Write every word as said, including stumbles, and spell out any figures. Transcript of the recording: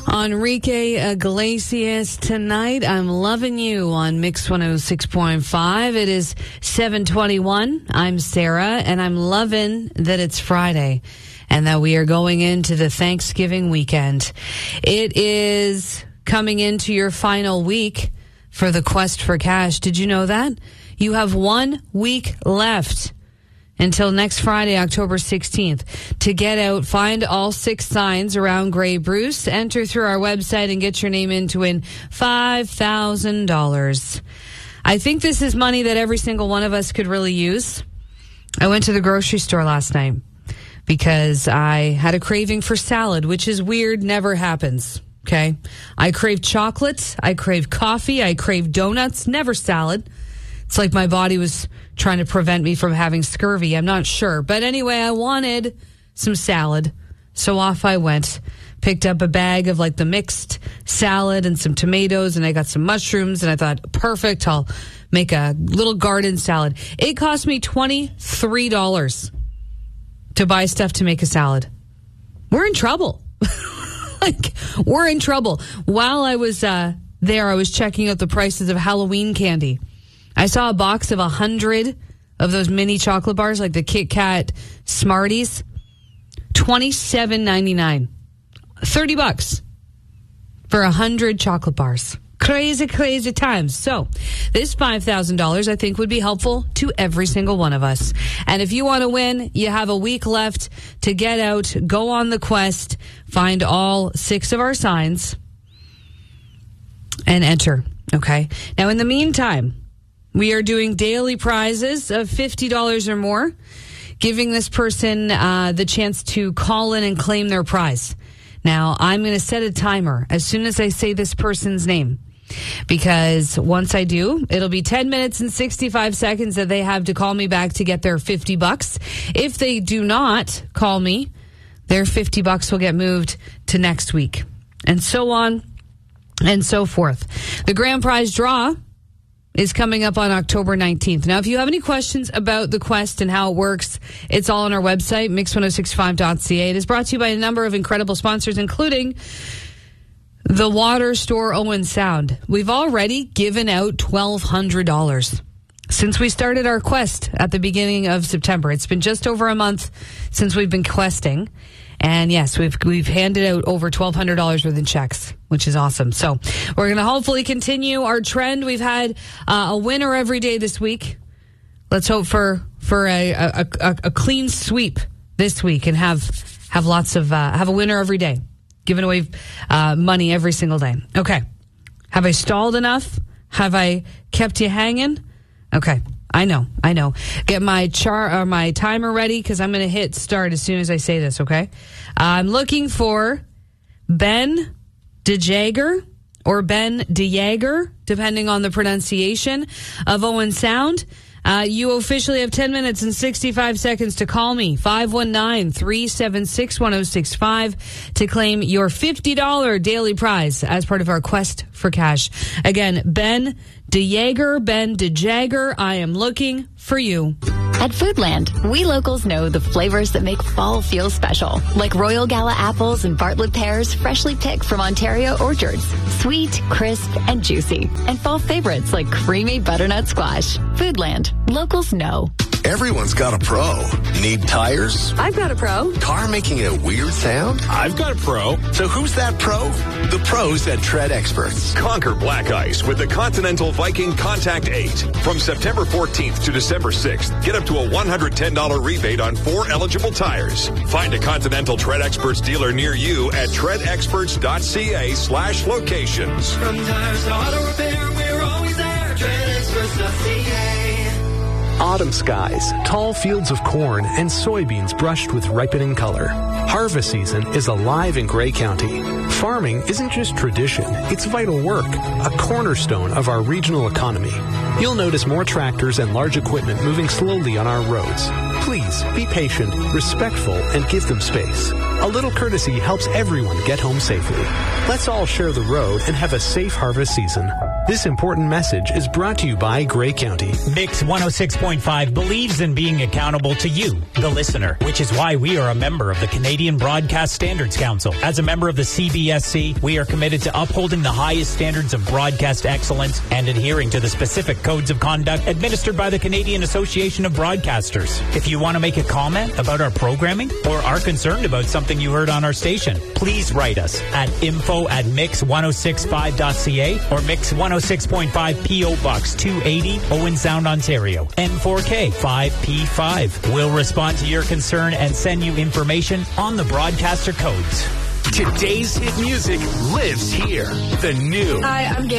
Enrique Iglesias tonight. I'm loving you on Mix one oh six point five. It is seven twenty-one. I'm Sarah, and I'm loving that it's Friday and that we are going into the Thanksgiving weekend. It is coming into your final week for the Quest for Cash. Did you know that? You have one week left until next Friday, October sixteenth, to get out, find all six signs around Grey Bruce, enter through our website, and get your name in to win five thousand dollars. I think this is money that every single one of us could really use. I went to the grocery store last night because I had a craving for salad, which is weird, never happens, okay? I crave chocolate, I crave coffee, I crave donuts, never salad. It's like my body was trying to prevent me from having scurvy. I'm not sure. But anyway, I wanted some salad. So off I went. Picked up a bag of like the mixed salad and some tomatoes, and I got some mushrooms, and I thought, perfect, I'll make a little garden salad. It cost me twenty-three dollars to buy stuff to make a salad. We're in trouble. Like, we're in trouble. While I was uh, there, I was checking out the prices of Halloween candy. I saw a box of a hundred of those mini chocolate bars, like the Kit Kat Smarties, twenty-seven ninety-nine, thirty bucks for a hundred chocolate bars. Crazy, crazy times. So this five thousand dollars, I think, would be helpful to every single one of us. And if you want to win, you have a week left to get out, go on the quest, find all six of our signs, and enter. Okay. Now, in the meantime, we are doing daily prizes of fifty dollars or more, giving this person uh, the chance to call in and claim their prize. Now, I'm going to set a timer as soon as I say this person's name, because once I do, it'll be ten minutes and sixty-five seconds that they have to call me back to get their fifty bucks. If they do not call me, their fifty bucks will get moved to next week, and so on and so forth. The grand prize draw is coming up on October nineteenth. Now, if you have any questions about the quest and how it works, it's all on our website, mix ten sixty-five dot c a. It is brought to you by a number of incredible sponsors, including the water store Owen Sound. We've already given out twelve hundred dollars since we started our quest at the beginning of September. It's been just over a month since we've been questing. And yes, we've we've handed out over twelve hundred dollars worth in checks, which is awesome. So we're going to hopefully continue our trend. We've had uh, a winner every day this week. Let's hope for for a a, a, a clean sweep this week and have have lots of uh, have a winner every day, giving away uh, money every single day. Okay, have I stalled enough? Have I kept you hanging? Okay. I know, I know. Get my char or my timer ready, because I'm going to hit start as soon as I say this, okay? I'm looking for Ben DeJager or Ben DeJager, depending on the pronunciation of Owen Sound. Uh, you officially have ten minutes and sixty-five seconds to call me, five one nine, three seven six, one oh six five, to claim your fifty dollars daily prize as part of our Quest for Cash. Again, Ben DeJager, Ben DeJager, I am looking for you. At Foodland, we locals know the flavors that make fall feel special, like Royal Gala apples and Bartlett pears freshly picked from Ontario orchards. Sweet, crisp, and juicy. And fall favorites like creamy butternut squash. Foodland, locals know. Everyone's got a pro. Need tires? I've got a pro. Car making a weird sound? I've got a pro. So who's that pro? The pros at Tread Experts. Conquer black ice with the Continental Viking Contact eight. From September fourteenth to December sixth, get up to a one hundred ten dollars rebate on four eligible tires. Find a Continental Tread Experts dealer near you at treadexperts.ca slash locations. From tires to auto repair, we're always there. tread experts dot c a. Autumn skies, tall fields of corn, and soybeans brushed with ripening color. Harvest season is alive in Grey County. Farming isn't just tradition, it's vital work, a cornerstone of our regional economy. You'll notice more tractors and large equipment moving slowly on our roads. Please be patient, respectful, and give them space. A little courtesy helps everyone get home safely. Let's all share the road and have a safe harvest season. This important message is brought to you by Grey County. Mix one oh six point five believes in being accountable to you, the listener, which is why we are a member of the Canadian Broadcast Standards Council. As a member of the C B S C, we are committed to upholding the highest standards of broadcast excellence and adhering to the specific codes of conduct administered by the Canadian Association of Broadcasters. If you want to make a comment about our programming or are concerned about something you heard on our station, please write us at info at mix ten sixty-five dot c a or Mix one oh six point five P O Box two eighty, Owen Sound, Ontario, N four K five P five. We'll respond to your concern and send you information on the broadcaster codes. Today's hit music lives here. The new Hi, I'm Gail.